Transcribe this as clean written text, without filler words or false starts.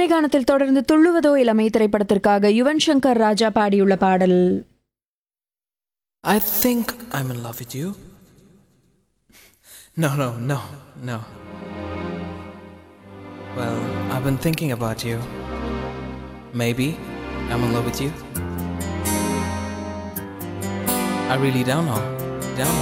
திரைகாணத்தில் தொடர்ந்து துள்ளுவதோ இளமை திரைப்படத்திற்காக யுவன் சங்கர் ராஜா பாடியுள்ள பாடல். I think I'm in love with you. No. Well, I've been thinking about you. Maybe I'm in love with you. I really don't know.